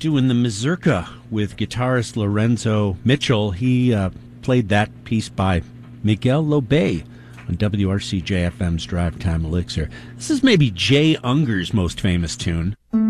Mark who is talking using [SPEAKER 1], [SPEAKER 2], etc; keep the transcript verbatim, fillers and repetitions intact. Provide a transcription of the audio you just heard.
[SPEAKER 1] doing the mazurka with guitarist Lorenzo Mitchell. He uh, played that piece by Miguel Lobé on W R C J F M's Drive Time Elixir. This is maybe Jay Unger's most famous tune.